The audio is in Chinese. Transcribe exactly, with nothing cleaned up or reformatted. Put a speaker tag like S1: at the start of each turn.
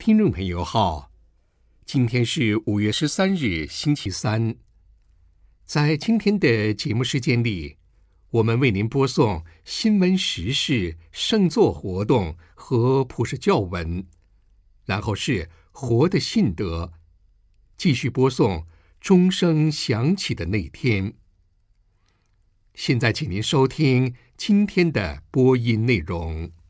S1: 听众朋友好，今天是五月十三日，星期三。在今天的节目时间里，我们为您播送新闻时事、圣座活动和普世教文，然后是活的信德，继续播送钟声响起的那天。现在请您收听今天的播音内容。